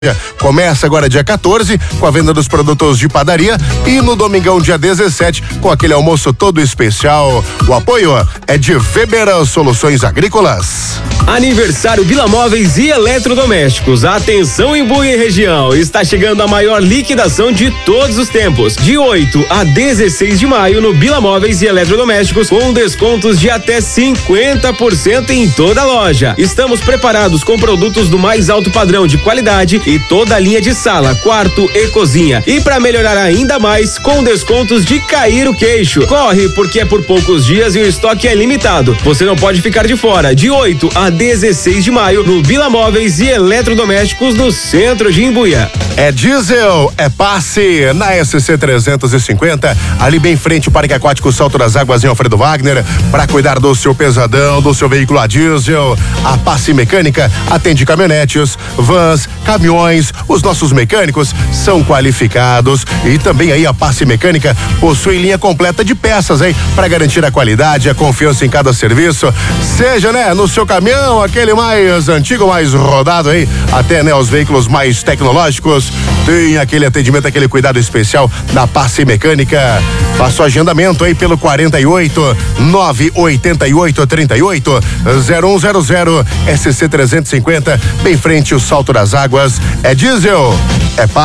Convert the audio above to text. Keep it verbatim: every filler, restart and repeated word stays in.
Começa agora dia quatorze com a venda dos produtos de padaria e no domingão dia dezessete com aquele almoço todo especial. O apoio é de Weber Soluções Agrícolas. Aniversário Vila Móveis e Eletrodomésticos. Atenção Imbuí e região. Está chegando a maior liquidação de todos os tempos. De oito a dezesseis de maio no Vila Móveis e Eletrodomésticos com descontos de até cinquenta por cento em toda a loja. Estamos preparados com produtos do mais alto padrão de qualidade e toda a linha de sala, quarto e cozinha. E para melhorar ainda mais, com descontos de cair o queixo. Corre, porque é por poucos dias e o estoque é limitado. Você não pode ficar de fora. De oito a dezesseis de maio no Vila Móveis e Eletrodomésticos no centro de Imbuia. É diesel, é passe na S C trezentos e cinquenta, ali bem em frente ao Parque Aquático Salto das Águas em Alfredo Wagner, para cuidar do seu pesadão, do seu veículo a diesel. A Passe Mecânica atende caminhonetes, vans, caminhões. Os nossos mecânicos são qualificados e também aí a Passe Mecânica possui linha completa de peças, hein, para garantir a qualidade, a confiança em cada serviço, seja, né, no seu caminhão, aquele mais antigo, mais rodado aí, até, né, os veículos mais tecnológicos. Tem aquele atendimento, aquele cuidado especial da Passe Mecânica. Faça o agendamento aí pelo quarenta e oito, nove oitenta e oito, trinta e oito, zero um zero zero, S C trezentos e cinquenta, bem frente o Salto das Águas. É diesel, é Passe.